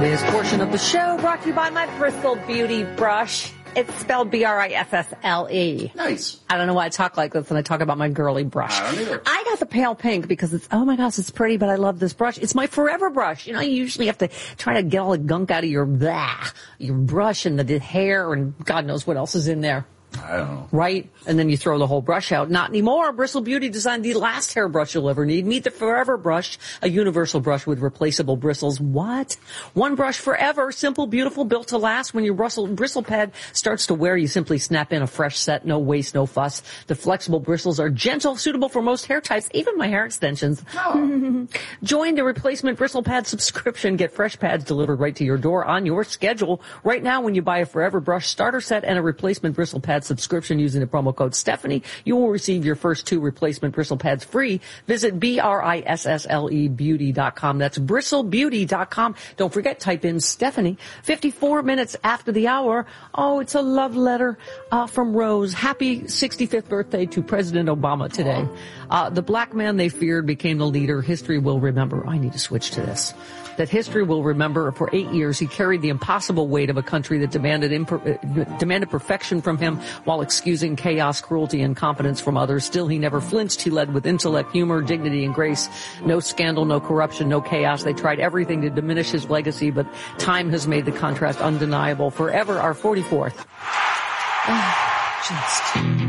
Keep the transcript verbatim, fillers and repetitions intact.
This portion of the show brought to you by my Bristol Beauty Brush. It's spelled B R I S S L E. Nice. I don't know why I talk like this when I talk about my girly brush. I don't either. I got the pale pink because it's, oh my gosh, it's pretty, but I love this brush. It's my forever brush. You know, you usually have to try to get all the gunk out of your, blah, your brush and the, the hair and God knows what else is in there. I don't know. Right? And then you throw the whole brush out. Not anymore. Bristol Beauty designed the last hairbrush you'll ever need. Meet the Forever Brush, a universal brush with replaceable bristles. What? One brush forever. Simple, beautiful, built to last. When your bristle, bristle pad starts to wear, you simply snap in a fresh set. No waste, no fuss. The flexible bristles are gentle, suitable for most hair types, even my hair extensions. Oh. Join the replacement bristle pad subscription. Get fresh pads delivered right to your door on your schedule. Right now, when you buy a Forever Brush starter set and a replacement bristle pad subscription using the promo code Stephanie, you will receive your first two replacement bristle pads free. Visit B R I S S L E beauty dot com. That's bristle beauty dot com. Don't forget, type in Stephanie. fifty-four minutes after the hour. Oh, it's a love letter uh, from Rose. Happy sixty-fifth birthday to President Obama today. Uh, the black man they feared became the leader history will remember. I need to switch to this. That history will remember for eight years he carried the impossible weight of a country that demanded imper- demanded perfection from him while excusing chaos, cruelty, and incompetence from others. Still, he never flinched. He led with intellect, humor, dignity, and grace. No scandal, no corruption, no chaos. They tried everything to diminish his legacy, but time has made the contrast undeniable. Forever our forty-fourth. Oh, just...